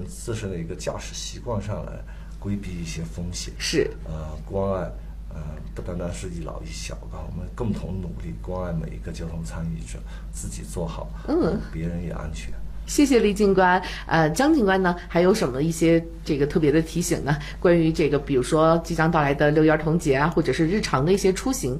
自身的一个驾驶习惯上来规避一些风险。 是， 关爱，不单单是一老一小吧，我们共同努力关爱每一个交通参与者，自己做好，别人也安全。 谢谢李警官。江警官呢，还有什么一些这个特别的提醒呢？关于这个，比如说即将到来的6·1儿童节啊，或者是日常的一些出行。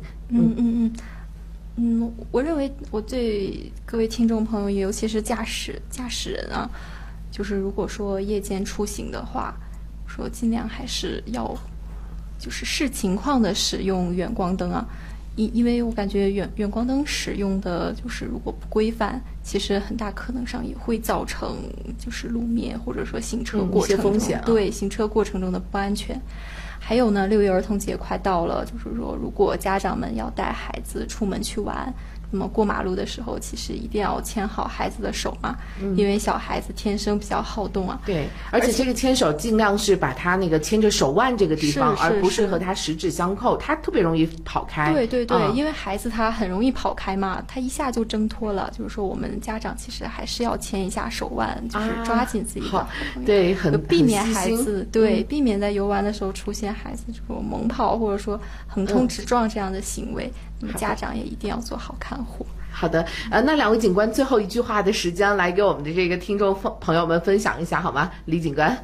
我认为我对各位听众朋友，尤其是驾驶人啊，就是如果说夜间出行的话，说尽量还是要就是视情况的使用远光灯啊。因为我感觉远光灯使用的就是如果不规范，其实很大可能上也会造成就是路面或者说行车过程中， 风险对行车过程中的不安全。还有呢，6·1儿童节快到了，就是说如果家长们要带孩子出门去玩，那么过马路的时候，其实一定要牵好孩子的手嘛，因为小孩子天生比较好动啊。 对，而且这个牵手尽量是把他那个牵着手腕这个地方，而不是和他十指相扣，他特别容易跑开。 对，因为孩子他很容易跑开嘛，他一下就挣脱了。就是说我们家长其实还是要牵一下手腕，就是抓紧自己的好朋友， 对， 避免孩子避免在游玩的时候出现孩子这种猛跑或者说横冲直撞这样的行为。那么家长也一定要做好看护。 好的，那2位警官最后一句话的时间，来给我们的这个听众朋友们分享一下好吗？李警官。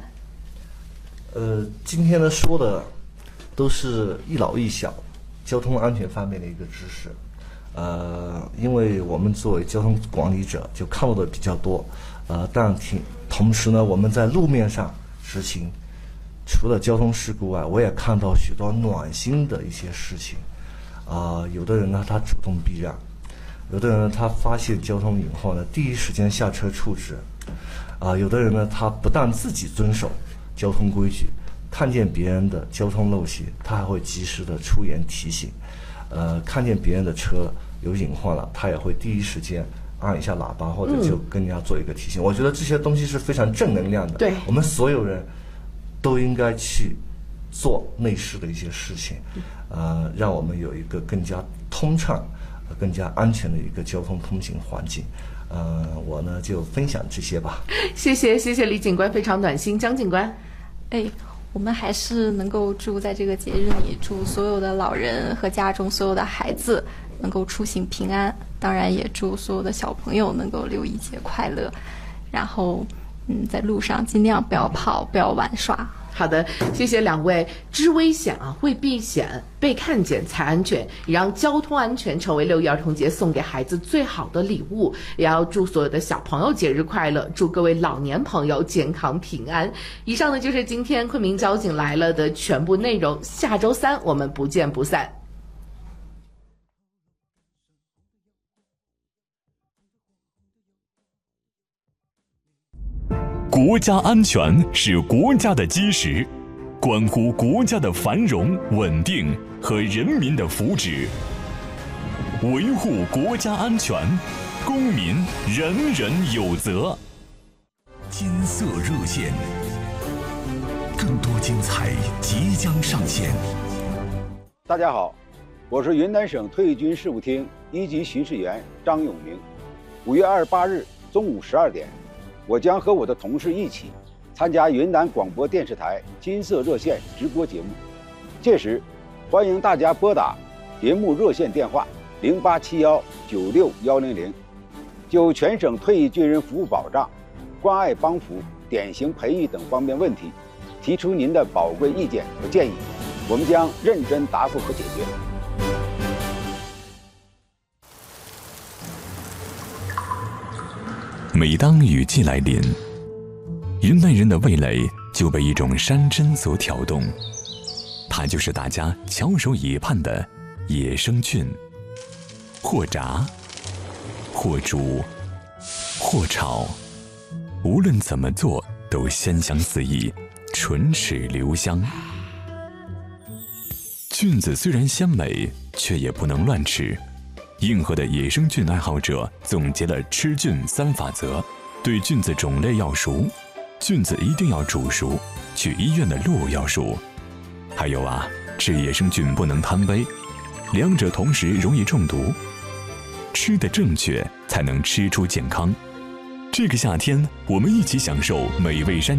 今天呢说的都是一老一小交通安全方面的一个知识。因为我们作为交通管理者就看到的比较多，但同时呢，我们在路面上执行，除了交通事故外，我也看到许多暖心的一些事情。有的人呢，他主动避让；有的人呢，他发现交通隐患呢，第一时间下车处置；有的人呢，他不但自己遵守交通规矩，看见别人的交通陋习，他还会及时的出言提醒；看见别人的车有隐患了，他也会第一时间按一下喇叭，或者就跟人家做一个提醒。我觉得这些东西是非常正能量的。 对， 我们所有人都应该去做类似的一些事情，让我们有一个更加通畅、更加安全的一个交通通行环境。我呢就分享这些吧。 谢谢李警官，非常暖心。江警官， 我们还是能够祝在这个节日里，祝所有的老人和家中所有的孩子能够出行平安，当然也祝所有的小朋友能够6·1节快乐。然后在路上尽量不要跑，不要玩耍。 好的，谢谢2位。知危险会避险，被看见才安全，也让交通安全成为6·1儿童节送给孩子最好的礼物。也要祝所有的小朋友节日快乐，祝各位老年朋友健康平安。以上呢就是今天昆明交警来了的全部内容，下周3我们不见不散。 国家安全是国家的基石，关乎国家的繁荣稳定和人民的福祉。维护国家安全，公民人人有责。金色热线，更多精彩即将上线。 大家好，我是云南省退役军事务厅1级巡视员张永明。5月28日中午12点。我将和我的同事一起参加云南广播电视台金色热线直播节目，届时欢迎大家拨打节目热线电话0871961100，就全省退役军人服务保障、关爱帮扶、典型培育等方面问题提出您的宝贵意见和建议，我们将认真答复和解决。 每当雨季来临，云南人的味蕾就被一种山珍所挑动，它就是大家翘首以盼的野生菌。或炸，或煮，或炒，无论怎么做都鲜香四溢，唇齿留香。菌子虽然鲜美，却也不能乱吃。硬核的野生菌爱好者总结了吃菌3法则：对菌子种类要熟，菌子一定要煮熟，去医院的路要熟。还有吃野生菌不能贪杯，两者同时容易中毒。吃得正确，才能吃出健康。这个夏天，我们一起享受美味山